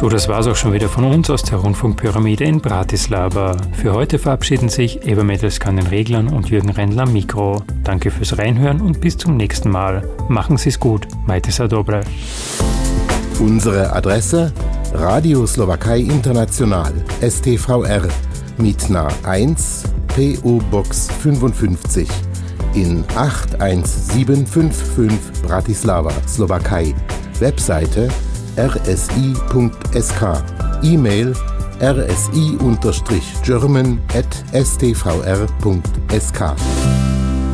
So, das war's auch schon wieder von uns aus der Rundfunkpyramide in Bratislava. Für heute verabschieden sich Eva Medelska an den Reglern und Jürgen Rendler am Mikro. Danke fürs Reinhören und bis zum nächsten Mal. Machen Sie's gut. Majte sa dobre. Unsere Adresse: Radio Slowakei International, STVR, Mitna 1, PO Box 55 in 81755 Bratislava, Slowakei. Webseite rsi.sk. E-Mail rsi-german@stvr.sk.